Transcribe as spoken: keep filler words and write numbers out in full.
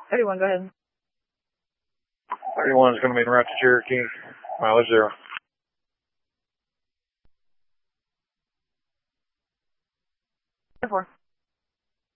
thirty-one, go ahead. thirty-one is going to be en route to Cherokee. Mileage zero. four.